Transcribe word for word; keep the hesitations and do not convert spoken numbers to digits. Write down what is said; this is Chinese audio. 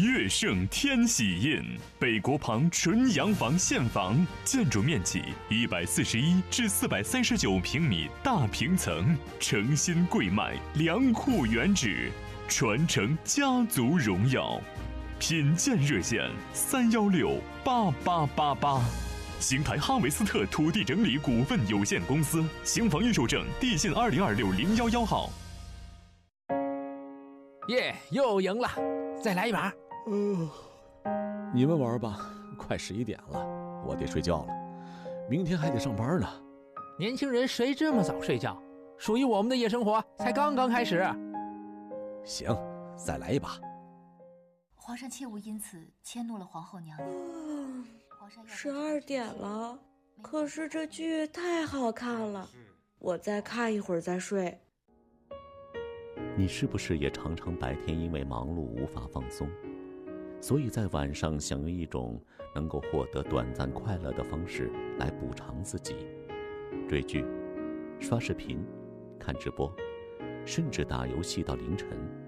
悦盛天喜印，北国旁纯洋房现房，建筑面积一百四十一至四百三十九平米大平层，诚心贵卖，良户原址，传承家族荣耀。品鉴热线三幺六八八八八。邢台哈维斯特土地整理股份有限公司，邢房预售证地信二零二六零幺幺号。 耶，又赢了，再来一把。 嗯、呃，你们玩吧，快十一点了，我得睡觉了，明天还得上班呢。 年轻人谁这么早睡觉？属于我们的夜生活才刚刚开始。 行，再来一把。 皇上切勿因此迁怒了皇后娘娘。 嗯十二点了，可是这剧太好看了，我再看一会儿再睡。 你是不是也常常白天因为忙碌无法放松，所以在晚上想用一种能够获得短暂快乐的方式来补偿自己？追剧、刷视频、看直播，甚至打游戏到凌晨。